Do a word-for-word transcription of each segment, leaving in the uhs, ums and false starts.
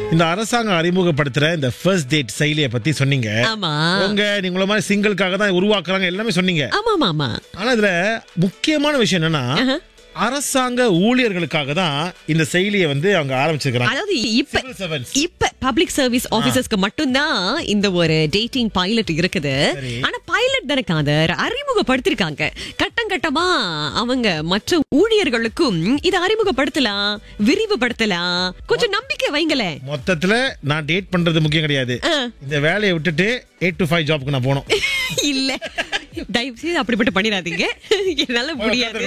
இந்த அரசாங்கம் அறிமுகப்படுத்துற இந்த ஃபர்ஸ்ட் டேட் செயலியை பத்தி சொன்னீங்க. ஆமா உங்க நீங்கள மாதிரி சிங்கிள்காக தான் உருவாக்குறாங்க எல்லாமே சொன்னீங்க. ஆமா ஆமா. ஆனா இதுல முக்கியமான விஷயம் என்னன்னா அரசாங்க ஊழியர்களுக்காக தான் இந்த செயலியை வந்து அவங்க ஆரம்பிச்சிருக்காங்க. அதாவது இப்ப இப்ப பப்ளிக் சர்வீஸ் ஆபீசர்ஸ்க்கு மட்டும்தான் இந்த ஒரு டேட்டிங் பைலட் இருக்குது. ஆனா பைலட் தானே காதர் அறிமுகப்படுத்திருக்காங்க. கட்டம் கட்டமா அவங்க மற்ற ஊழியர்களுக்கும் இதை அறிமுகப்படுத்தலாம், விரிவுபடுத்தலாம். கொஞ்சம் நம்பிக்கை வைங்களே. மொத்தத்துல நான் டேட் பண்றது முக்கியம் கிடையாது. இந்த வேலையை விட்டுட்டு எயிட் டு ஃபைவ் ஜாப்க்கு நான் போகணும். இல்ல தயவு செய்து அப்படிப்பட்ட பண்ணிடாதீங்க. என்னால முடியாது.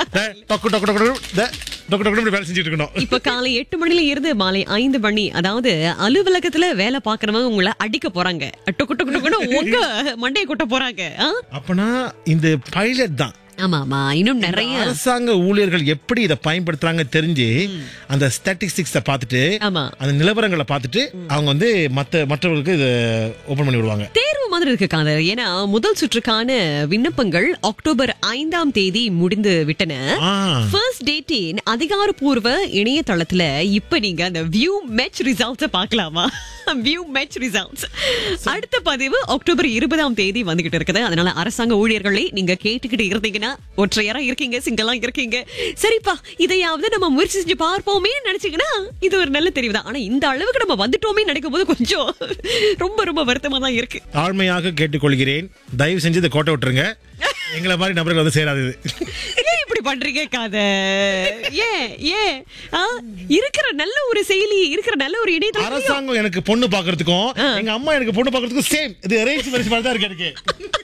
இப்ப காலை எட்டு மணில இருந்து மாலை ஐந்து மணி, அதாவது அலுவலகத்துல வேலை பாக்குறவங்க உங்களை அடிக்க போறாங்க. டொக்கு டொக்கு டொக்குன்னு உங்க மண்டையை கொட்ட போறாங்க. அப்பனா இந்த பைலட் தான். ஆமா ஆமா. இன்னும் நிறைய அரசாங்க ஊழியர்கள் எப்படி இதை பயன்படுத்துறாங்க தெரிஞ்சு அந்த ஸ்டாட்டிஸ்டிக்ஸை பார்த்துட்டு அந்த நிலவரங்களை பார்த்துட்டு அவங்க வந்து மத்த மற்றவர்களுக்கு இதை ஓபன் பண்ணி விடுவாங்க. தேர்வு மாதிரி இருக்கு காதர். ஏன்னா முதல் சுற்றுக்கான விண்ணப்பங்கள் அக்டோபர் ஐந்தாம் தேதி முடிந்து விட்டன. ஃபர்ஸ்ட் டேட்டின் அதிகாரப்பூர்வ இணையதளத்துல இப்ப நீங்க அந்த வியூ மேட்ச் ரிசல்ட்ஸ் பார்க்கலாமா? வியூ மேட்ச் ரிசல்ட்ஸ் அடுத்த பதிவு அக்டோபர் இருபதாம் தேதி வந்துகிட்டு இருக்குது. அதனால அரசாங்க ஊழியர்களை நீங்க கேட்டுக்கிட்டு இருந்தீங்கன்னா, ஒற்றையரா இருக்கீங்க, சிங்களா இருக்கீங்க, சரிப்பா இதையாவது நம்ம முயற்சி செஞ்சு பார்ப்போமே நினைச்சீங்கன்னா இது ஒரு நல்ல தெரிவு தான். ஆனா இந்த அளவுக்கு நம்ம வந்துட்டோமே நினைக்கும் போது கொஞ்சம் ரொம்ப ரொம்ப வருத்தமா தான் இருக்கு. தாழ்மையாக கேட்டுக்கொள்கிறேன், தயவு செஞ்சு இதை கோட்டை விட்டுருங்க. எங்களை மாதிரி நபர்கள் வந்து சேராது. ஏன் இப்படி பண்றீங்க காத? ஏன் ஏன் இருக்கிற நல்ல ஒரு செயலி, இருக்கிற நல்ல ஒரு இணையதளம், அரசாங்கம் எனக்கு பொண்ணு பாக்குறதுக்கும் எங்க அம்மா எனக்கு பொண்ணு பாக்குறதுக்கும் சேம். இது அரேஞ்ச் மேரேஜ் மாதிரி தான் இருக்கு எனக்கு.